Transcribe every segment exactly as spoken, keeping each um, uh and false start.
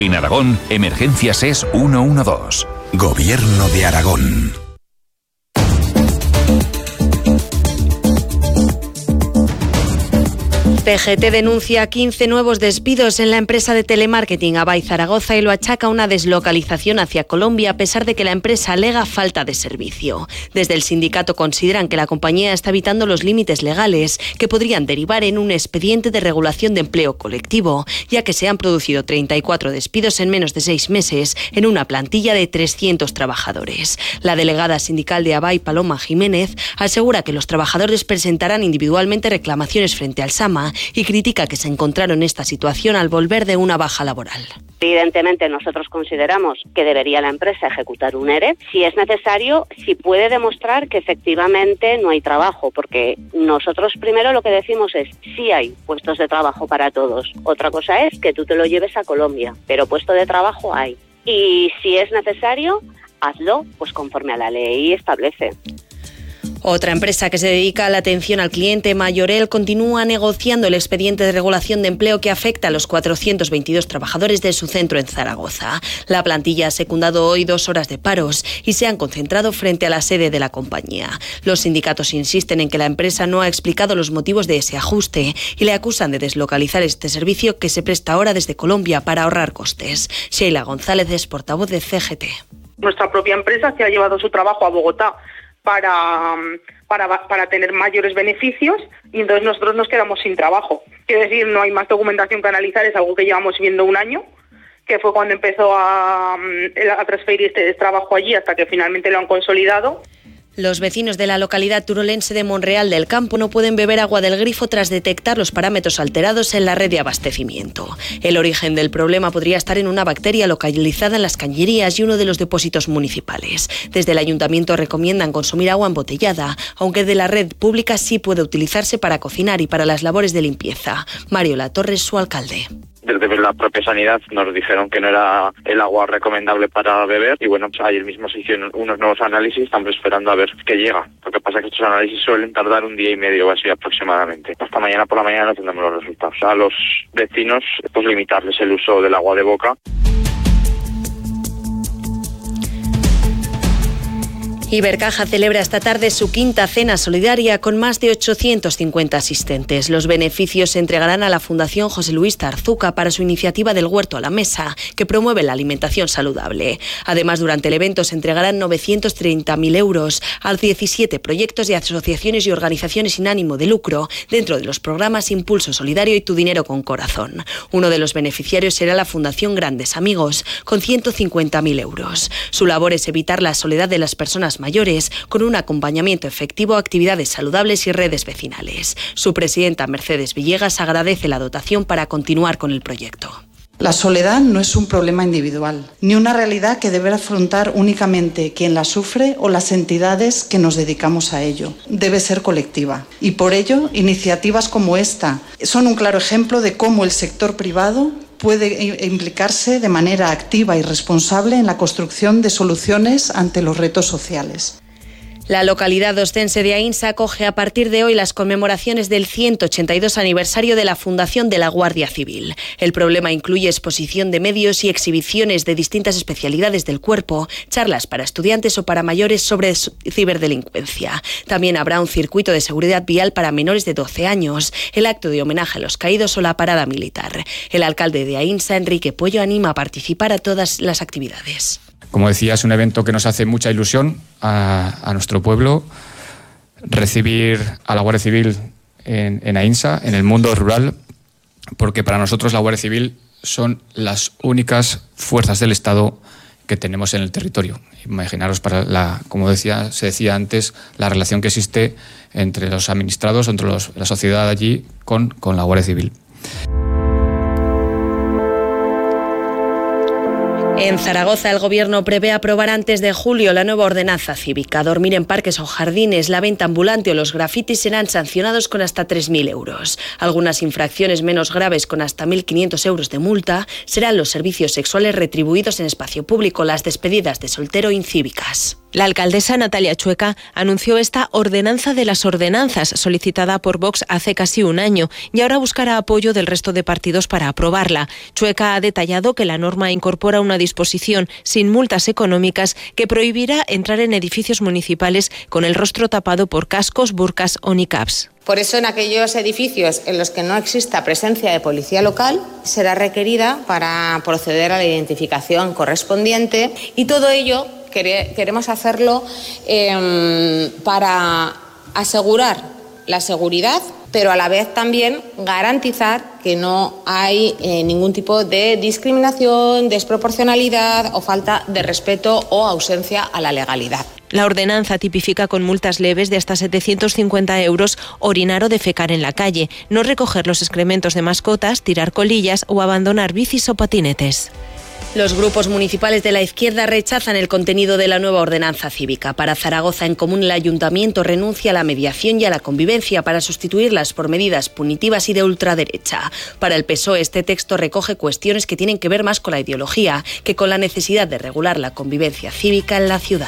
En Aragón, Emergencias es ciento doce. Gobierno de Aragón. C G T denuncia quince nuevos despidos en la empresa de telemarketing Abay Zaragoza y lo achaca a una deslocalización hacia Colombia a pesar de que la empresa alega falta de servicio. Desde el sindicato consideran que la compañía está evitando los límites legales que podrían derivar en un expediente de regulación de empleo colectivo, ya que se han producido treinta y cuatro despidos en menos de seis meses en una plantilla de trescientos trabajadores. La delegada sindical de Abay, Paloma Jiménez, asegura que los trabajadores presentarán individualmente reclamaciones frente al SAMA y critica que se encontraron en esta situación al volver de una baja laboral. Evidentemente nosotros consideramos que debería la empresa ejecutar un ERE si es necesario, si puede demostrar que efectivamente no hay trabajo, porque nosotros primero lo que decimos es sí hay puestos de trabajo para todos. Otra cosa es que tú te lo lleves a Colombia, pero puesto de trabajo hay. Y si es necesario, hazlo pues conforme a la ley establece. Otra empresa que se dedica a la atención al cliente, Mayorel, continúa negociando el expediente de regulación de empleo que afecta a los cuatrocientos veintidós trabajadores de su centro en Zaragoza. La plantilla ha secundado hoy dos horas de paros y se han concentrado frente a la sede de la compañía. Los sindicatos insisten en que la empresa no ha explicado los motivos de ese ajuste y le acusan de deslocalizar este servicio que se presta ahora desde Colombia para ahorrar costes. Sheila González es portavoz de C G T. Nuestra propia empresa se ha llevado su trabajo a Bogotá para, para, para tener mayores beneficios y entonces nosotros nos quedamos sin trabajo. Quiero decir, no hay más documentación que analizar, es algo que llevamos viendo un año, que fue cuando empezó a, a transferir este trabajo allí hasta que finalmente lo han consolidado. Los vecinos de la localidad turolense de Monreal del Campo no pueden beber agua del grifo tras detectar los parámetros alterados en la red de abastecimiento. El origen del problema podría estar en una bacteria localizada en las cañerías y uno de los depósitos municipales. Desde el ayuntamiento recomiendan consumir agua embotellada, aunque de la red pública sí puede utilizarse para cocinar y para las labores de limpieza. Mario Latorre, su alcalde. Desde la propia sanidad nos dijeron que no era el agua recomendable para beber y bueno, pues ayer mismo se hicieron unos nuevos análisis, estamos esperando a ver qué llega. Lo que pasa es que estos análisis suelen tardar un día y medio o así aproximadamente. Hasta mañana por la mañana no tendremos los resultados. A los vecinos, pues limitarles el uso del agua de boca. Ibercaja celebra esta tarde su quinta cena solidaria con más de ochocientos cincuenta asistentes. Los beneficios se entregarán a la Fundación José Luis Tarzuca para su iniciativa del Huerto a la Mesa, que promueve la alimentación saludable. Además, durante el evento se entregarán novecientos treinta mil euros a diecisiete proyectos de asociaciones y organizaciones sin ánimo de lucro dentro de los programas Impulso Solidario y Tu Dinero con Corazón. Uno de los beneficiarios será la Fundación Grandes Amigos, con ciento cincuenta mil euros. Su labor es evitar la soledad de las personas mayores con un acompañamiento efectivo a actividades saludables y redes vecinales. Su presidenta, Mercedes Villegas, agradece la dotación para continuar con el proyecto. La soledad no es un problema individual, ni una realidad que debe afrontar únicamente quien la sufre o las entidades que nos dedicamos a ello. Debe ser colectiva. Y por ello, iniciativas como esta son un claro ejemplo de cómo el sector privado puede implicarse de manera activa y responsable en la construcción de soluciones ante los retos sociales. La localidad ostense de Aínsa acoge a partir de hoy las conmemoraciones del ciento ochenta y dos aniversario de la fundación de la Guardia Civil. El programa incluye exposición de medios y exhibiciones de distintas especialidades del cuerpo, charlas para estudiantes o para mayores sobre ciberdelincuencia. También habrá un circuito de seguridad vial para menores de doce años, el acto de homenaje a los caídos o la parada militar. El alcalde de Aínsa, Enrique Puello, anima a participar a todas las actividades. Como decía, es un evento que nos hace mucha ilusión a, a nuestro pueblo, recibir a la Guardia Civil en, en Aínsa, en el mundo rural, porque para nosotros la Guardia Civil son las únicas fuerzas del Estado que tenemos en el territorio. Imaginaros, para la, como decía, se decía antes, la relación que existe entre los administrados, entre los, la sociedad allí con, con la Guardia Civil. En Zaragoza, el Gobierno prevé aprobar antes de julio la nueva ordenanza cívica. Dormir en parques o jardines, la venta ambulante o los grafitis serán sancionados con hasta tres mil euros. Algunas infracciones menos graves, con hasta mil quinientos euros de multa, serán los servicios sexuales retribuidos en espacio público, las despedidas de soltero incívicas. La alcaldesa Natalia Chueca anunció esta ordenanza de las ordenanzas solicitada por Vox hace casi un año y ahora buscará apoyo del resto de partidos para aprobarla. Chueca ha detallado que la norma incorpora una disposición sin multas económicas que prohibirá entrar en edificios municipales con el rostro tapado por cascos, burkas o niqabs. Por eso, en aquellos edificios en los que no exista presencia de policía local, será requerida para proceder a la identificación correspondiente, y todo ello queremos hacerlo eh, para asegurar la seguridad, pero a la vez también garantizar que no hay eh, ningún tipo de discriminación, desproporcionalidad o falta de respeto o ausencia a la legalidad. La ordenanza tipifica con multas leves de hasta setecientos cincuenta euros orinar o defecar en la calle, no recoger los excrementos de mascotas, tirar colillas o abandonar bicis o patinetes. Los grupos municipales de la izquierda rechazan el contenido de la nueva ordenanza cívica. Para Zaragoza en Común, el ayuntamiento renuncia a la mediación y a la convivencia para sustituirlas por medidas punitivas y de ultraderecha. Para el P S O E, este texto recoge cuestiones que tienen que ver más con la ideología que con la necesidad de regular la convivencia cívica en la ciudad.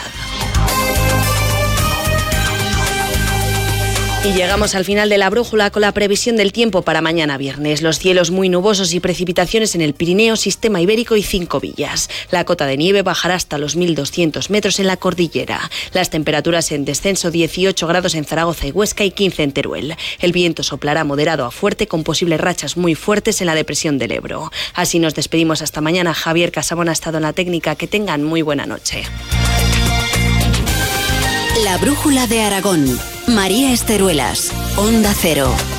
Y llegamos al final de la brújula con la previsión del tiempo para mañana viernes. Los cielos muy nubosos y precipitaciones en el Pirineo, Sistema Ibérico y Cinco Villas. La cota de nieve bajará hasta los mil doscientos metros en la cordillera. Las temperaturas en descenso: dieciocho grados en Zaragoza y Huesca y quince en Teruel. El viento soplará moderado a fuerte con posibles rachas muy fuertes en la depresión del Ebro. Así nos despedimos hasta mañana. Javier Casabón ha estado en la técnica. Que tengan muy buena noche. La brújula de Aragón. María Esteruelas, Onda Cero.